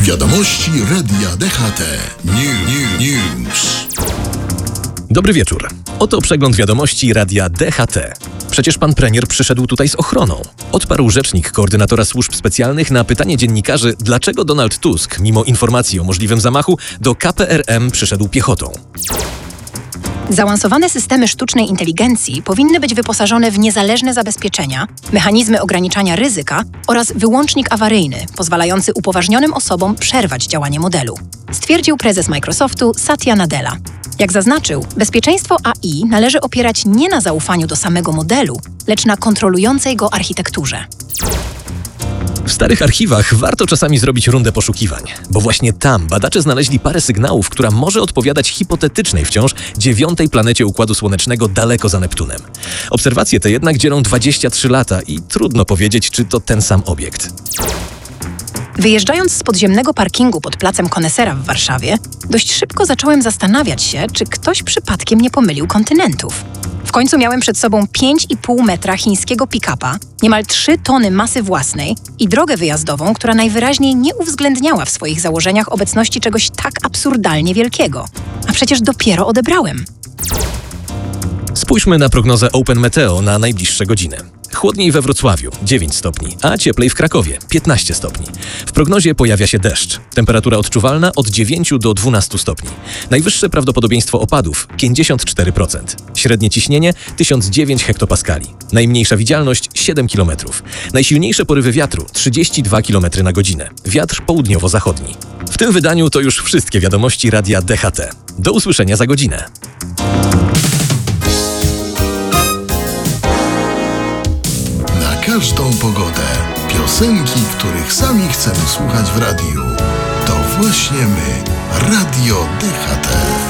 Wiadomości Radia DHT. News. Dobry wieczór. Oto przegląd wiadomości Radia DHT. Przecież pan premier przyszedł tutaj z ochroną. Odparł rzecznik koordynatora służb specjalnych na pytanie dziennikarzy, dlaczego Donald Tusk, mimo informacji o możliwym zamachu, do KPRM przyszedł piechotą. Zaawansowane systemy sztucznej inteligencji powinny być wyposażone w niezależne zabezpieczenia, mechanizmy ograniczania ryzyka oraz wyłącznik awaryjny, pozwalający upoważnionym osobom przerwać działanie modelu, stwierdził prezes Microsoftu Satya Nadella. Jak zaznaczył, bezpieczeństwo AI należy opierać nie na zaufaniu do samego modelu, lecz na kontrolującej go architekturze. W starych archiwach warto czasami zrobić rundę poszukiwań, bo właśnie tam badacze znaleźli parę sygnałów, która może odpowiadać hipotetycznej wciąż 9. planecie Układu Słonecznego daleko za Neptunem. Obserwacje te jednak dzielą 23 lata i trudno powiedzieć, czy to ten sam obiekt. Wyjeżdżając z podziemnego parkingu pod placem Konesera w Warszawie, dość szybko zacząłem zastanawiać się, czy ktoś przypadkiem nie pomylił kontynentów. W końcu miałem przed sobą 5,5 metra chińskiego pick-upa, niemal 3 tony masy własnej i drogę wyjazdową, która najwyraźniej nie uwzględniała w swoich założeniach obecności czegoś tak absurdalnie wielkiego. A przecież dopiero odebrałem. Spójrzmy na prognozę Open Meteo na najbliższe godziny. Chłodniej we Wrocławiu 9 stopni, a cieplej w Krakowie 15 stopni. W prognozie pojawia się deszcz. Temperatura odczuwalna od 9 do 12 stopni. Najwyższe prawdopodobieństwo opadów 54%. Średnie ciśnienie 1009 hektopaskali. Najmniejsza widzialność 7 km. Najsilniejsze porywy wiatru 32 km na godzinę. Wiatr południowo-zachodni. W tym wydaniu to już wszystkie wiadomości Radia DHT. Do usłyszenia za godzinę. Każdą pogodę. Piosenki, których sami chcemy słuchać w radiu. To właśnie my, Radio DHT.